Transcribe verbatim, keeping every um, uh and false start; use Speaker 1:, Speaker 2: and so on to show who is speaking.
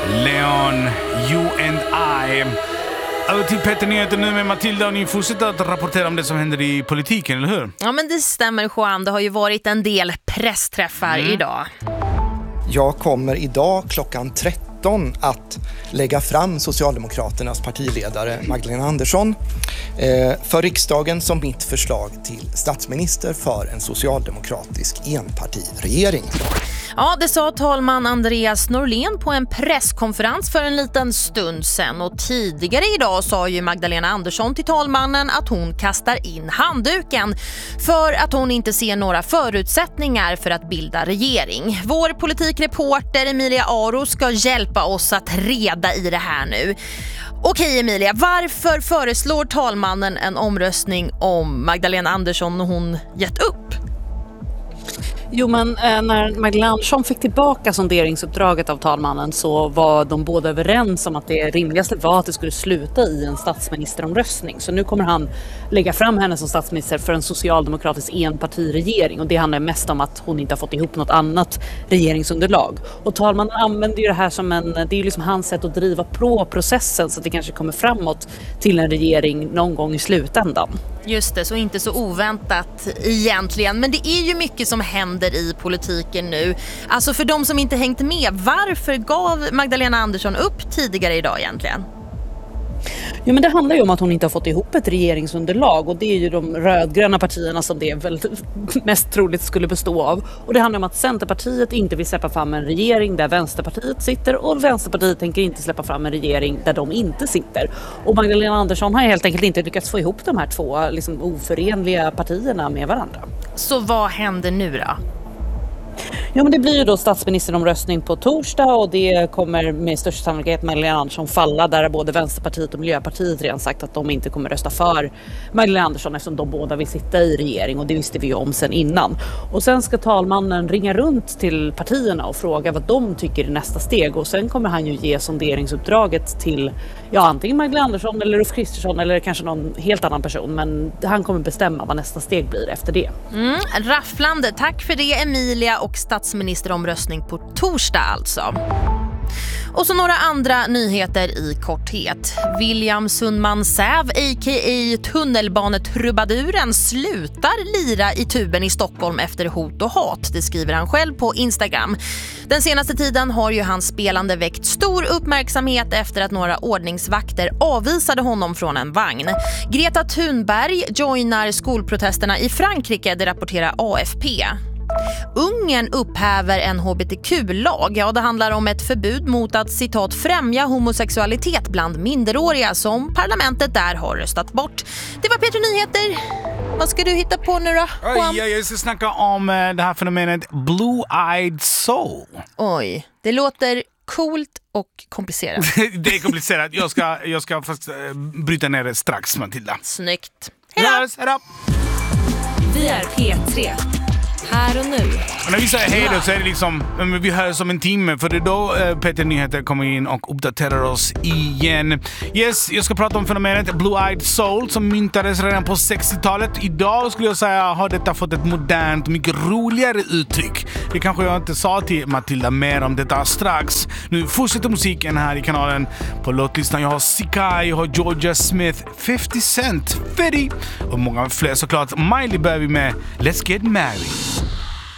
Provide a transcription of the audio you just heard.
Speaker 1: Leon, You and I. Över till Petter Nyheter nu med Matilda, och ni fortsätter att rapportera om det som händer i politiken, eller hur?
Speaker 2: Ja, men det stämmer, Juan. Det har ju varit en del pressträffar mm. idag.
Speaker 3: Jag kommer idag klockan tretton att lägga fram Socialdemokraternas partiledare Magdalena Andersson eh, för riksdagen som mitt förslag till statsminister för en socialdemokratisk enpartiregering.
Speaker 2: Ja, det sa talman Andreas Norlén på en presskonferens för en liten stund sedan. Och tidigare idag sa ju Magdalena Andersson till talmannen att hon kastar in handduken för att hon inte ser några förutsättningar för att bilda regering. Vår politikreporter Emilia Aro ska hjälpa oss att reda i det här nu. Okej Emilia, varför föreslår talmannen en omröstning om Magdalena Andersson och hon gett upp?
Speaker 4: Jo, men eh, när Magdalena Andersson fick tillbaka sonderingsuppdraget av talmannen så var de båda överens om att det rimligaste var att det skulle sluta i en statsministeromröstning. Så nu kommer han lägga fram henne som statsminister för en socialdemokratisk enpartiregering, och det handlar mest om att hon inte har fått ihop något annat regeringsunderlag. Och talmannen använder ju det här som en, det är ju liksom hans sätt att driva på processen så att det kanske kommer framåt till en regering någon gång i slutändan.
Speaker 2: Just det, så inte så oväntat egentligen. Men det är ju mycket som händer i politiken nu. Alltså för de som inte hängt med, varför gav Magdalena Andersson upp tidigare idag egentligen?
Speaker 4: Jo, men det handlar ju om att hon inte har fått ihop ett regeringsunderlag, och det är ju de rödgröna partierna som det väl mest troligt skulle bestå av. Och det handlar om att Centerpartiet inte vill släppa fram en regering där Vänsterpartiet sitter, och Vänsterpartiet tänker inte släppa fram en regering där de inte sitter. Och Magdalena Andersson har helt enkelt inte lyckats få ihop de här två liksom oförenliga partierna med varandra.
Speaker 2: Så vad händer nu då?
Speaker 4: Ja, men det blir ju då statsministeromröstning på torsdag, och det kommer med största sannolikhet Magdalena Andersson falla, där både Vänsterpartiet och Miljöpartiet redan sagt att de inte kommer rösta för Magdalena Andersson eftersom de båda vill sitta i regering, och det visste vi ju om sen innan. Och sen ska talmannen ringa runt till partierna och fråga vad de tycker är nästa steg, och sen kommer han ju ge sonderingsuppdraget till ja, antingen Magdalena Andersson eller Ulf Kristersson eller kanske någon helt annan person, men han kommer bestämma vad nästa steg blir efter det.
Speaker 2: Mm, rafflande. Tack för det Emilia, och statsministeromröstning på torsdag alltså. Och så några andra nyheter i korthet. William Sundman Säv, a k a tunnelbanetrubaduren, slutar lira i tuben i Stockholm efter hot och hat. Det skriver han själv på Instagram. Den senaste tiden har ju hans spelande väckt stor uppmärksamhet efter att några ordningsvakter avvisade honom från en vagn. Greta Thunberg joinar skolprotesterna i Frankrike, det rapporterar A F P. Ungern upphäver en H B T Q-lag. Ja, det handlar om ett förbud mot att citat främja homosexualitet bland minderåriga som parlamentet där har röstat bort. Det var Peter Nyheter. Vad ska du hitta på nu då?
Speaker 1: Oj, jag ska snacka om det här fenomenet Blue-eyed soul.
Speaker 2: Oj, det låter coolt och komplicerat.
Speaker 1: Det är komplicerat. Jag ska, jag ska fast uh, bryta ner det strax, Matilda.
Speaker 2: Snyggt. Hej då!
Speaker 5: Vi är P tre. Här och nu.
Speaker 1: Och när vi säger hej då så är det liksom, men vi hör som en timme, för det är då eh, Peter Nyheter kommer in och uppdaterar oss igen. Yes, jag ska prata om fenomenet Blue-eyed soul som myntades redan på sextiotalet. Idag skulle jag säga har detta fått ett modernt, mycket roligare uttryck. Det kanske jag inte sa till Matilda mer om detta strax. Nu fortsätter musiken här i kanalen. På låtlistan jag har Sika, jag har Georgia Smith, fifty cent, Fetty och många fler såklart. Miley Baby med Let's Get Married.